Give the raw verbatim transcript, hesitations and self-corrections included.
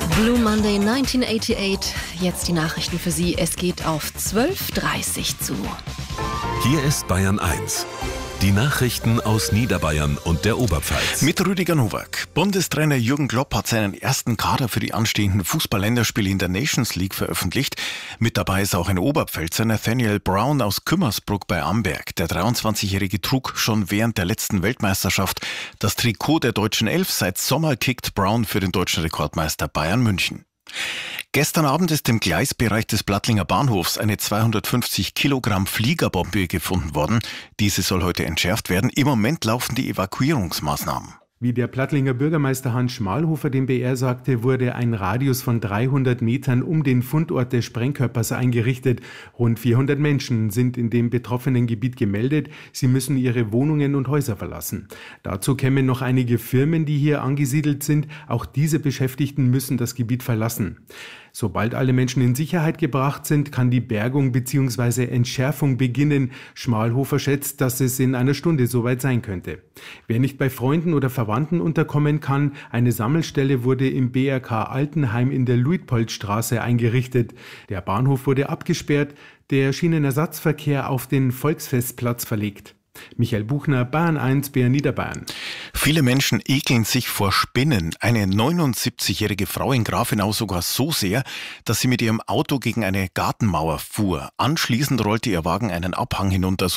Blue Monday neunzehnhundertachtundachtzig. Jetzt die Nachrichten für Sie. Es geht auf zwölf Uhr dreißig zu. Hier ist Bayern eins. Die Nachrichten aus Niederbayern und der Oberpfalz. Mit Rüdiger Nowak. Bundestrainer Jürgen Klopp hat seinen ersten Kader für die anstehenden Fußball-Länderspiele in der Nations League veröffentlicht. Mit dabei ist auch ein Oberpfälzer, Nathaniel Brown aus Kümmersbruck bei Amberg. Der dreiundzwanzigjährige trug schon während der letzten Weltmeisterschaft das Trikot der deutschen Elf. Seit Sommer kickt Brown für den deutschen Rekordmeister Bayern München. Gestern Abend ist im Gleisbereich des Plattlinger Bahnhofs eine zweihundertfünfzig Kilogramm Fliegerbombe gefunden worden. Diese soll heute entschärft werden. Im Moment laufen die Evakuierungsmaßnahmen. Wie der Plattlinger Bürgermeister Hans Schmalhofer dem B R sagte, wurde ein Radius von dreihundert Metern um den Fundort des Sprengkörpers eingerichtet. Rund vierhundert Menschen sind in dem betroffenen Gebiet gemeldet. Sie müssen ihre Wohnungen und Häuser verlassen. Dazu kämen noch einige Firmen, die hier angesiedelt sind. Auch diese Beschäftigten müssen das Gebiet verlassen. Sobald alle Menschen in Sicherheit gebracht sind, kann die Bergung bzw. Entschärfung beginnen. Schmalhofer schätzt, dass es in einer Stunde soweit sein könnte. Wer nicht bei Freunden oder Verwandten unterkommen kann, eine Sammelstelle wurde im B R K Altenheim in der Luitpoldstraße eingerichtet. Der Bahnhof wurde abgesperrt, der Schienenersatzverkehr auf den Volksfestplatz verlegt. Michael Buchner, Bayern eins, B R Niederbayern. Viele Menschen ekeln sich vor Spinnen. Eine neunundsiebzigjährige Frau in Grafenau sogar so sehr, dass sie mit ihrem Auto gegen eine Gartenmauer fuhr. Anschließend rollte ihr Wagen einen Abhang hinunter.